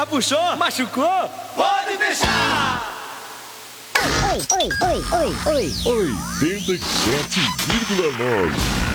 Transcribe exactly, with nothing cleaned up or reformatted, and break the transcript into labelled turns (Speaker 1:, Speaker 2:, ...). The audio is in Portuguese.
Speaker 1: puxou? Machucou? Pode fechar!
Speaker 2: Oi, oi, oi, oi, oi.
Speaker 3: oitenta e sete vírgula nove